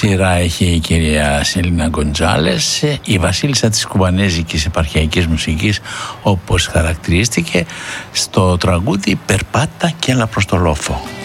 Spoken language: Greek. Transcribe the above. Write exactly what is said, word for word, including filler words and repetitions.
σειρά έχει η κυρία Σελίνα Γκοντζάλες, η βασίλισσα της κουμπανέζικης επαρχιακής μουσικής, όπως χαρακτηρίστηκε στο τραγούδι «Περπάτα κι έλα προς το λόφο».